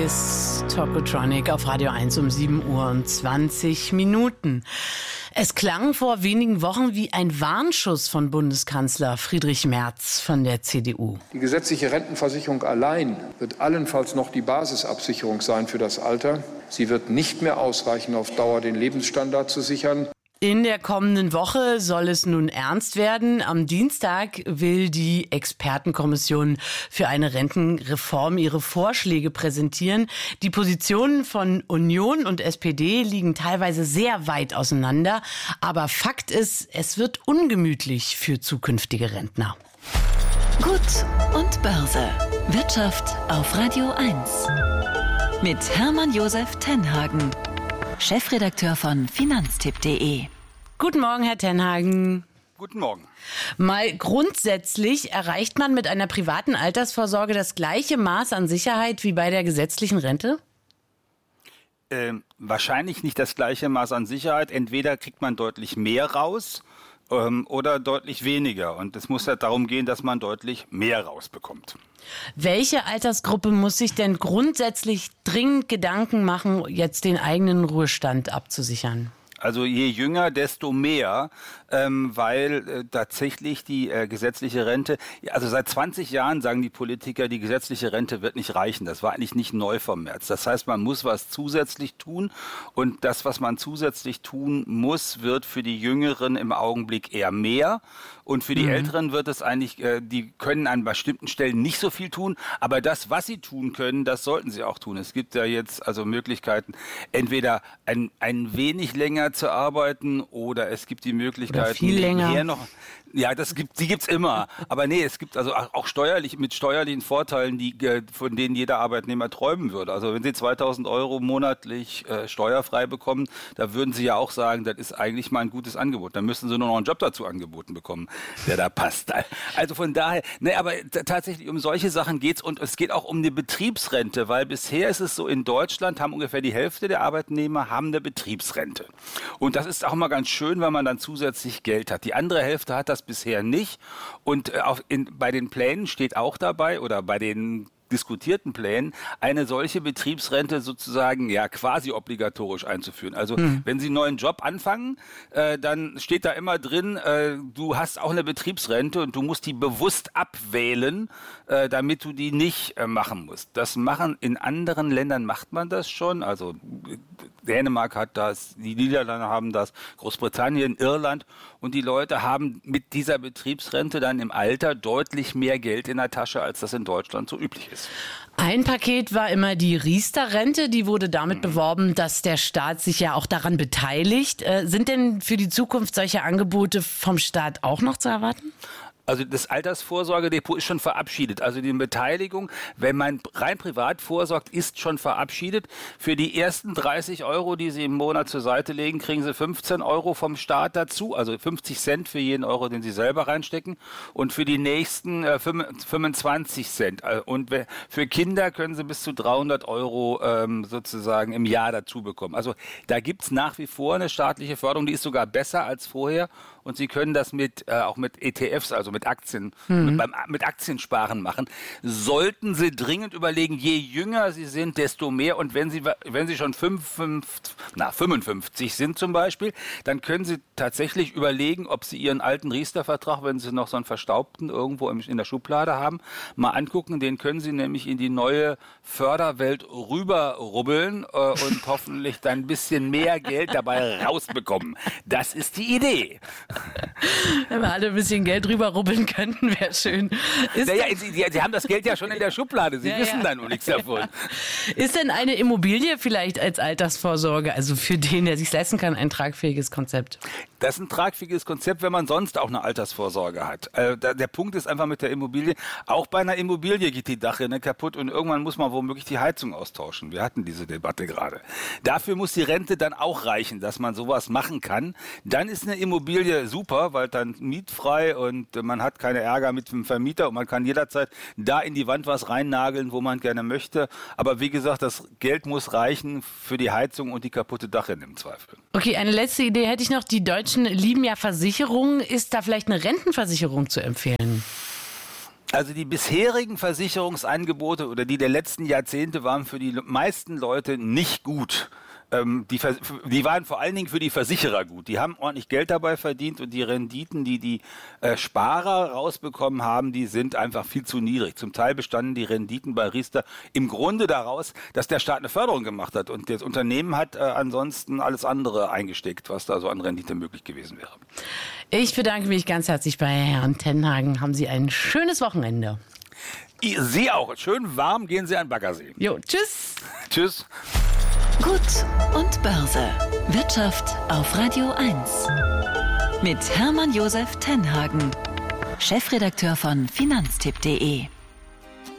ist Tokotronic auf Radio 1 um 7:20 Uhr. Es klang vor wenigen Wochen wie ein Warnschuss von Bundeskanzler Friedrich Merz von der CDU. Die gesetzliche Rentenversicherung allein wird allenfalls noch die Basisabsicherung sein für das Alter. Sie wird nicht mehr ausreichen, auf Dauer den Lebensstandard zu sichern. In der kommenden Woche soll es nun ernst werden. Am Dienstag will die Expertenkommission für eine Rentenreform ihre Vorschläge präsentieren. Die Positionen von Union und SPD liegen teilweise sehr weit auseinander. Aber Fakt ist, es wird ungemütlich für zukünftige Rentner. Gut und Börse. Wirtschaft auf Radio 1. Mit Hermann Josef Tenhagen, Chefredakteur von Finanztipp.de. Guten Morgen, Herr Tenhagen. Guten Morgen. Mal grundsätzlich, erreicht man mit einer privaten Altersvorsorge das gleiche Maß an Sicherheit wie bei der gesetzlichen Rente? Wahrscheinlich nicht das gleiche Maß an Sicherheit. Entweder kriegt man deutlich mehr raus oder deutlich weniger. Und es muss ja darum gehen, dass man deutlich mehr rausbekommt. Welche Altersgruppe muss sich denn grundsätzlich dringend Gedanken machen, jetzt den eigenen Ruhestand abzusichern? Also je jünger, desto mehr, weil tatsächlich die gesetzliche Rente, also seit 20 Jahren sagen die Politiker, die gesetzliche Rente wird nicht reichen. Das war eigentlich nicht neu vom März. Das heißt, man muss was zusätzlich tun und das, was man zusätzlich tun muss, wird für die Jüngeren im Augenblick eher mehr. Und für die Älteren wird es eigentlich, die können an bestimmten Stellen nicht so viel tun, aber das, was sie tun können, das sollten sie auch tun. Es gibt ja jetzt also Möglichkeiten, entweder ein wenig länger zu arbeiten oder es gibt die Möglichkeit, viel länger noch. Ja, die gibt's immer. Aber nee, es gibt also auch mit steuerlichen Vorteilen, von denen jeder Arbeitnehmer träumen würde. Also wenn Sie 2.000 € monatlich steuerfrei bekommen, da würden Sie ja auch sagen, das ist eigentlich mal ein gutes Angebot. Dann müssen Sie nur noch einen Job dazu angeboten bekommen, der da passt. Also von daher, aber tatsächlich um solche Sachen geht's und es geht auch um eine Betriebsrente, weil bisher ist es so, in Deutschland haben ungefähr die Hälfte der Arbeitnehmer haben eine Betriebsrente. Und das ist auch mal ganz schön, weil man dann zusätzlich Geld hat. Die andere Hälfte hat das bisher nicht. Und bei den Plänen steht auch dabei, oder bei den diskutierten Plänen, eine solche Betriebsrente sozusagen quasi obligatorisch einzuführen. Also wenn Sie einen neuen Job anfangen, dann steht da immer drin, du hast auch eine Betriebsrente und du musst die bewusst abwählen, damit du die nicht machen musst. In anderen Ländern macht man das schon, also Dänemark hat das, die Niederlande haben das, Großbritannien, Irland, und die Leute haben mit dieser Betriebsrente dann im Alter deutlich mehr Geld in der Tasche, als das in Deutschland so üblich ist. Ein Paket war immer die Riester-Rente, die wurde damit beworben, dass der Staat sich ja auch daran beteiligt. Sind denn für die Zukunft solche Angebote vom Staat auch noch zu erwarten? Also das Altersvorsorgedepot ist schon verabschiedet. Also die Beteiligung, wenn man rein privat vorsorgt, ist schon verabschiedet. Für die ersten 30 €, die Sie im Monat zur Seite legen, kriegen Sie 15 € vom Staat dazu. Also 50 Cent für jeden Euro, den Sie selber reinstecken. Und für die nächsten 25 Cent. Und für Kinder können Sie bis zu 300 € sozusagen im Jahr dazu bekommen. Also da gibt's nach wie vor eine staatliche Förderung, die ist sogar besser als vorher. Und Sie können das auch mit ETFs, also mit Aktien, mit Aktiensparen machen. Sollten Sie dringend überlegen, je jünger Sie sind, desto mehr. Und wenn Sie schon 55 sind zum Beispiel, dann können Sie tatsächlich überlegen, ob Sie Ihren alten Riester-Vertrag, wenn Sie noch so einen verstaubten irgendwo in der Schublade haben, mal angucken. Den können Sie nämlich in die neue Förderwelt rüberrubbeln und hoffentlich dann ein bisschen mehr Geld dabei rausbekommen. Das ist die Idee. Wenn wir alle ein bisschen Geld rüberrubbeln könnten, wäre schön. Sie haben das Geld ja schon in der Schublade. Sie wissen da nur nichts davon. Ist denn eine Immobilie vielleicht als Altersvorsorge, also für den, der sich leisten kann, ein tragfähiges Konzept? Das ist ein tragfähiges Konzept, wenn man sonst auch eine Altersvorsorge hat. Der Punkt ist einfach mit der Immobilie, auch bei einer Immobilie geht die Dachrinne kaputt und irgendwann muss man womöglich die Heizung austauschen. Wir hatten diese Debatte gerade. Dafür muss die Rente dann auch reichen, dass man sowas machen kann. Dann ist eine Immobilie super, weil dann mietfrei und man hat keine Ärger mit dem Vermieter und man kann jederzeit da in die Wand was reinnageln, wo man gerne möchte. Aber wie gesagt, das Geld muss reichen für die Heizung und die kaputte Dachrinne im Zweifel. Okay, eine letzte Idee hätte ich noch. Die Deutschen lieben ja Versicherungen. Ist da vielleicht eine Rentenversicherung zu empfehlen? Also die bisherigen Versicherungsangebote oder die der letzten Jahrzehnte waren für die meisten Leute nicht gut. Die waren vor allen Dingen für die Versicherer gut. Die haben ordentlich Geld dabei verdient und die Renditen, die die Sparer rausbekommen haben, die sind einfach viel zu niedrig. Zum Teil bestanden die Renditen bei Riester im Grunde daraus, dass der Staat eine Förderung gemacht hat und das Unternehmen hat ansonsten alles andere eingesteckt, was da so an Rendite möglich gewesen wäre. Ich bedanke mich ganz herzlich bei Herrn Tenhagen. Haben Sie ein schönes Wochenende. Sie auch. Schön warm gehen Sie an den Baggersee. Jo, tschüss. Tschüss. Gut und Börse. Wirtschaft auf Radio 1. Mit Hermann Josef Tenhagen, Chefredakteur von Finanztipp.de.